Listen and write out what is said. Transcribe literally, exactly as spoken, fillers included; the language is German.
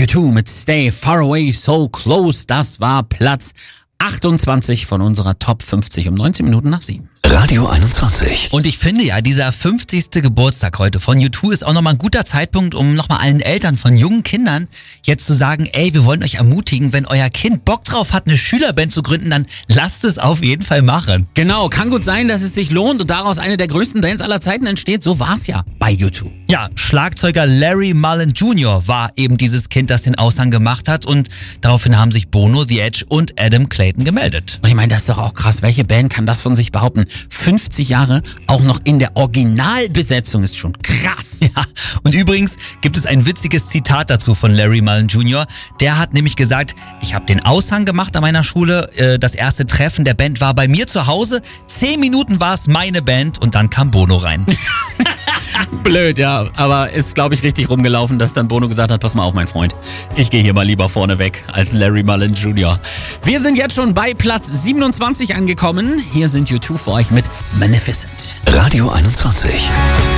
zwei mit Stay Far Away So Close. Das war Platz achtundzwanzig von unserer Top fünfzig um neunzehn Minuten nach sieben. Radio einundzwanzig. Und ich finde ja, dieser fünfzigste Geburtstag heute von U zwei ist auch nochmal ein guter Zeitpunkt, um nochmal allen Eltern von jungen Kindern jetzt zu sagen, ey, wir wollen euch ermutigen, wenn euer Kind Bock drauf hat, eine Schülerband zu gründen, dann lasst es auf jeden Fall machen. Genau, kann gut sein, dass es sich lohnt und daraus eine der größten Bands aller Zeiten entsteht. So war's ja bei U zwei. Ja, Schlagzeuger Larry Mullen Junior war eben dieses Kind, das den Aushang gemacht hat, und daraufhin haben sich Bono, The Edge und Adam Clayton gemeldet. Und ich meine, das ist doch auch krass. Welche Band kann das von sich behaupten? fünfzig Jahre, auch noch in der Originalbesetzung, ist schon krass. Ja, und übrigens gibt es ein witziges Zitat dazu von Larry Mullen Junior Der hat nämlich gesagt, ich habe den Aushang gemacht an meiner Schule, das erste Treffen der Band war bei mir zu Hause, zehn Minuten war es meine Band und dann kam Bono rein. Blöd, ja, aber ist, glaube ich, richtig rumgelaufen, dass dann Bono gesagt hat, pass mal auf, mein Freund, ich gehe hier mal lieber vorne weg als Larry Mullen Junior Wir sind jetzt schon bei Platz siebenundzwanzig angekommen. Hier sind U zwei für euch mit Magnificent. Radio einundzwanzig.